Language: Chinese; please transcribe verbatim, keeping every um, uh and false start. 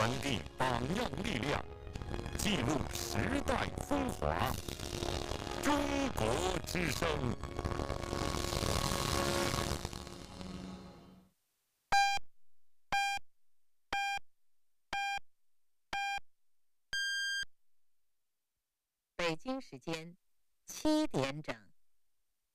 传递榜样力量，记录时代风华。中国之声。 北京时间七点整。